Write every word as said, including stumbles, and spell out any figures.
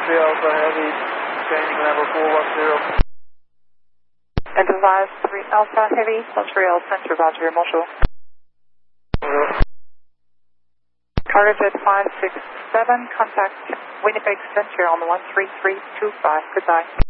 three Alpha Heavy, changing level four one zero. Advise three Alpha Heavy, Montreal Center, Roger, Montreal. Carter Jet five six seven, contact Winnipeg Center on one three three two five, goodbye.